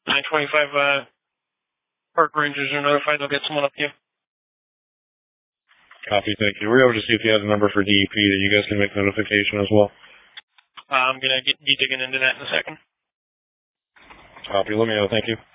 925 park rangers are notified. They'll get someone up to you. Copy, thank you. Were you able to see if you had a number for DEP that you guys can make notification as well? I'm going to be digging into that in a second. Copy, let me know, thank you.